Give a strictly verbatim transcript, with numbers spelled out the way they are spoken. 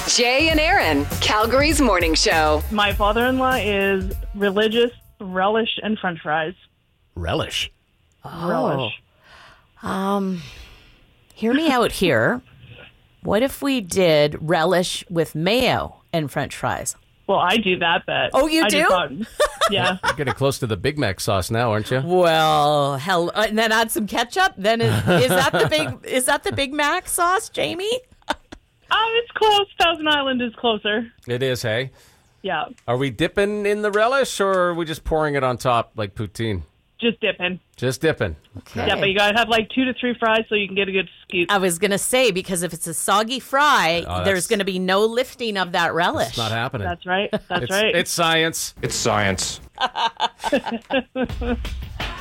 Jay and Aaron, Calgary's morning show. My father-in-law is religious, relish, and french fries. Relish. Relish. Um, hear me out here. What if we did relish with mayo and french fries? Well, I do that, but Oh, you I do? just thought, yeah. You're getting close to the Big Mac sauce now, aren't you? Well, hell, uh, and then add some ketchup. Then is, is that the big is that the Big Mac sauce, Jamie? Um, it's close. Thousand Island is closer. It is, hey? Yeah, Are we dipping in the relish, or are we just pouring it on top like poutine? just dipping. Just dipping. Okay. Yeah, but you gotta have like two to three fries so you can get a good scoop. I was gonna say, because if it's a soggy fry, Oh, that's- there's gonna be no lifting of that relish. It's not happening. That's right. That's it's, right. It's science. It's science.